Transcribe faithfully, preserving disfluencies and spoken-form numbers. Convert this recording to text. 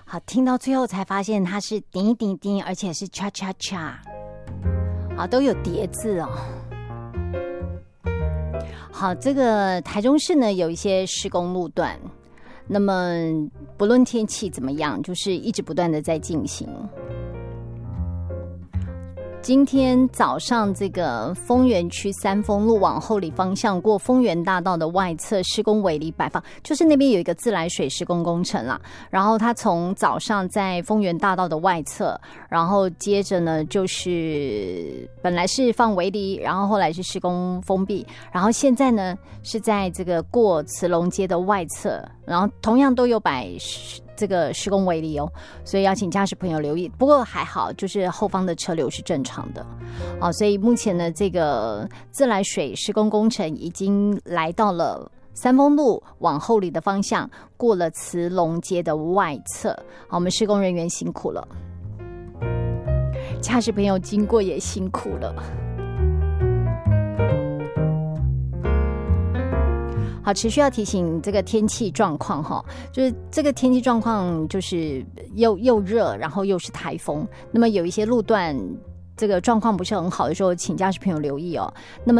好，听到最后才发现它是叮叮叮，而且是恰恰恰，好，都有叠字哦。好，这个台中市呢有一些施工路段，那么不论天气怎么样，就是一直不断的在进行。今天早上，这个丰原区三丰路往后里方向过丰原大道的外侧施工围篱摆放，就是那边有一个自来水施工工程啦。然后它从早上在丰原大道的外侧，然后接着呢就是本来是放围篱，然后后来是施工封闭，然后现在呢是在这个过慈龙街的外侧，然后同样都有摆这个施工围篱哦，所以要请驾驶朋友留意。不过还好，就是后方的车流是正常的，哦，所以目前呢，这个自来水施工工程已经来到了三丰路往后里的方向，过了慈龙街的外侧。好，我们施工人员辛苦了，驾驶朋友经过也辛苦了。好，持续要提醒这个天气状况哈，就是这个天气状况就是又又热，然后又是台风，那么有一些路段这个状况不是很好的时候，请驾驶朋友留意哦。那么